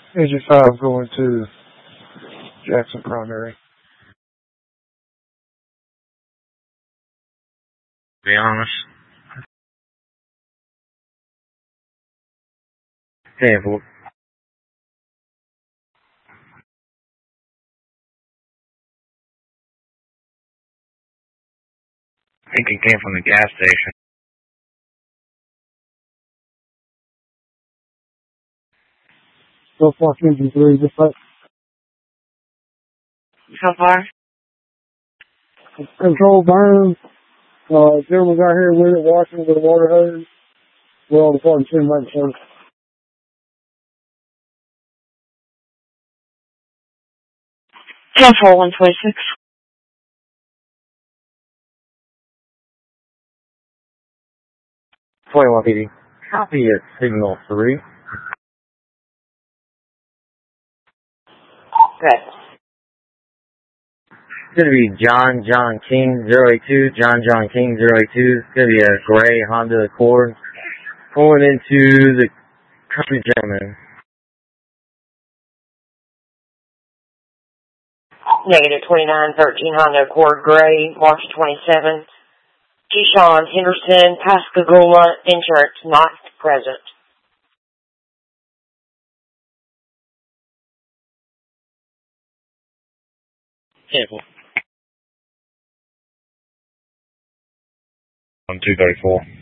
Agent 5 going to Jackson Primary. Be honest. Careful. I think it came from the gas station. So far, engine 3, just like. How far? Control burn. Gentleman got here with it, washing with a water hose. We're on the phone, soon, right before. 10-4-126. PD. Copy at signal 3. Good. It's going to be John King 082. John King 082. It's going to be a gray Honda Accord pulling into the country gentleman. Negative 2913 Honda Accord Gray, March 27th. Keyshawn Henderson, Pascagoula, insurance not present. Careful. 1234.